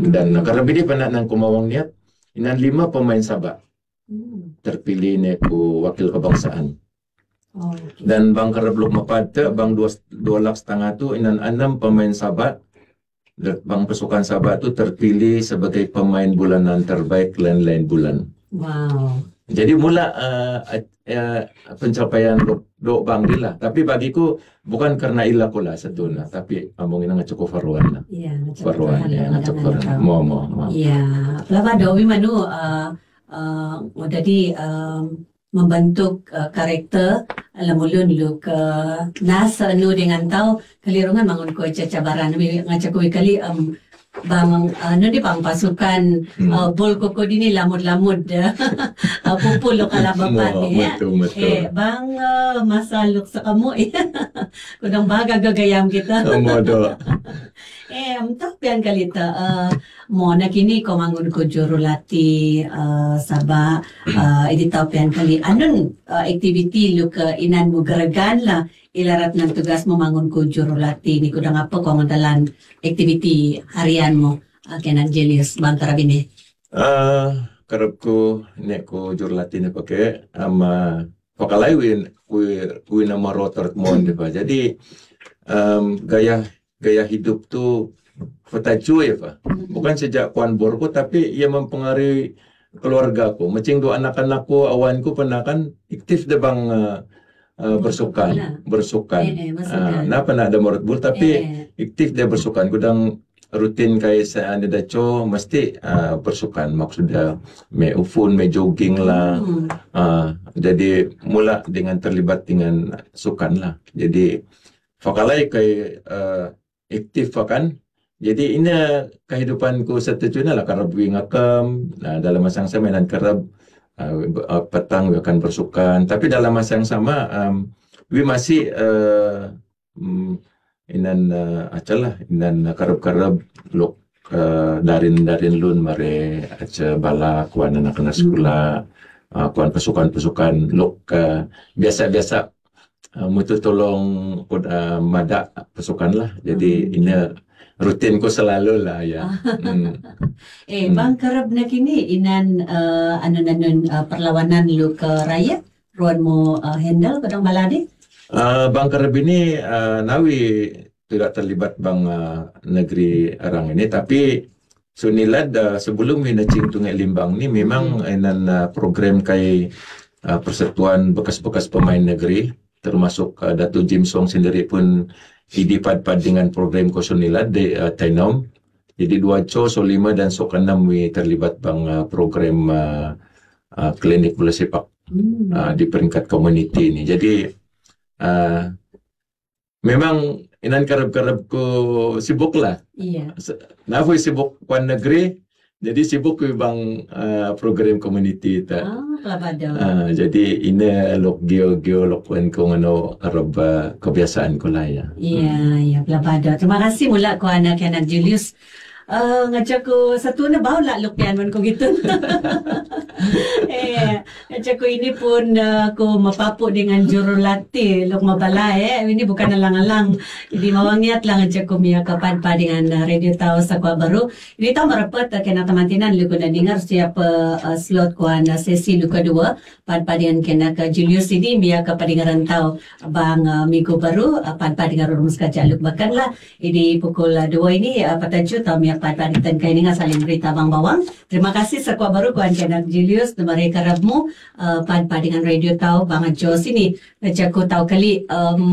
Dan karabidi panak ng kumawang niya, inan 5 pemain Sabah terpilih ni ku wakil kebangsaan. Dan bang karablok mapata, bang 2,5 tu inan 6 pemain Sabah. Bang pasukan Sabah tu terpilih sebagai pemain bulanan terbaik lain-lain bulan. Wow. Jadi mula pencapaian do bang dila. Tapi bagiku bukan karena ilah pula satu na, tapi among ina cukup faruan na. Iya, Faruan ya, cukup faruan. Mo. Iya, laba do wi manu jadi membentuk karakter lamulun lu ke nasa nu dengan tahu kelirungan mangun ko cacabaran ngajak ko kali bang di bang pasukan bol koko dini lamud-lamud pupul lo kalabapan ya bang masaluk sa kamu kudang baga gagayam kita modo untuk pian kalita mo na kini ko mangun ko jurulati Sabah idi tau pian kali anun activity lu ke inan mo garagan la ilarat ng tugas mo mangun ko jurulati ni kudang apa ko ngadalan activity harian mo kenan Julius bang karabini karab ko ne ko jurulati ne pake ama pakalay win nama rotor mo di ba jadi gaya hidup tu fatacuy pa bukan sejak kuan borko tapi ia mempengaruhi keluarga ko macing do anak-anak ko awan ko panakan aktif de bang bersukan. Napa nak ada morot bul tapi aktif dia bersukan. Kudang rutin kay sa anda dacho mesti bersukan. Maksudnya may ufun, may jogging lah. Jadi mula dengan terlibat dengan sukan lah. Jadi fakalay kay aktif kan. Jadi ini kehidupanku setujunya lah karab ngakam dalam masa yang sama dan karab petang we akan bersukan tapi dalam masa yang sama we masih inan acalah inan karab-karab lok darin lun mare aca bala kuan anak-anak sekolah kuan pasukan lok biasa-biasa mutu tolong mada pasukan lah jadi ini rutin ko selalu lah ya. Bang karab na kini inan perlawanan lu ke rakyat ruan mo handle kadang baladi? Bang karab ini nawi tidak terlibat bang negeri arang ini tapi sunilad sebelum minacing Tungai Limbang ni memang inan program kay persatuan bekas-bekas pemain negeri termasuk Datuk Jim Song sendiri pun idipad-pad dengan program Kosunilad di Tainom. Jadi 2 So 5 dan So 6 terlibat bang program klinik bola sepak di peringkat komuniti ini. Jadi memang inan karab-karab ko sibuk lah. Iya. Nafoy sibuk kuan negeri. Jadi sibuk ko bang program komuniti ta. Jadi ini lok geo lokuan ko ngano arab kebiasaan ko lah ya. Iya, pelabada. Terima kasih mula ko anak Julius. Ngajak ko satu na baw la lukyan man ko gitu. Ngajak ko ini pun ko mapapo dengan jurulati luk mabala ini bukan alang-alang. Jadi mawangiat lang ngajak ko miya kapad pa dengan radio tao sa Kwa Baru. Ini tao marapat kena tamantinan luko na dengar siap slot ko na sesi luka 2 pad pa dengan kena ka Julius ini miya kapadengaran tao bang Miko Baru pad pa dengan rumus kaca luk bakan lah. Ini pukul 2 ini pataju tao miya pad-paditan kayo nga saling berita bang bawang. Terima kasih sa Kwa Baru kuan kena Julius na mereka karabmo pad-padingan radio tao bang Diyos ini ngajak ko tao kali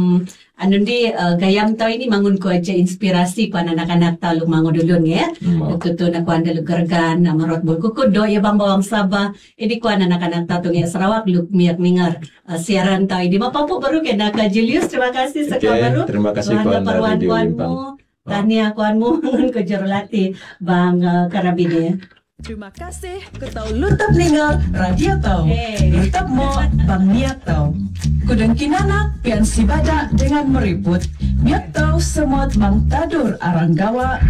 gayam tao ini mangun ko aja inspirasi pa anak-anak tao lumango dulun ya. Tuto na kuan dalugargan na marot bol kukudo ya bang bawang Sabah. Ini kuan anak-anak tao nga Sarawak luk miyak ningar siaran tao ini mapapo baru kena ka Julius. Terima kasih sa Kwa Baru. Terima kasih kuan radio Limbang. Tania kuan mo ke jurulati bang karabine. Terima kasih ke tau lutap ningal radio tau. Lutap mo bang niat tau. Kudang kinana pian si badak dengan meriput. Niat tau semut bang tadur aranggawa.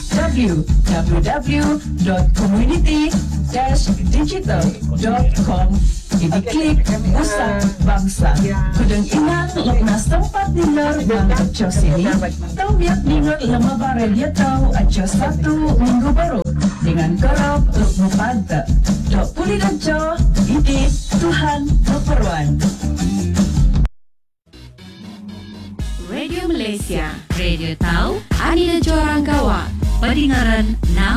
www.community-digital.com. Ini klik Pusat Bangsa. Kudang inang loknas tempat ningal bang Acos ini. Tau miak ningal lemah bare dia tau Acos 1 Minggu Baru. mantap. Dok puli dan jo, ini Tuhan berperuan. Radio Malaysia, Radio Tau, Adina Jorang Gawa, Pendengaran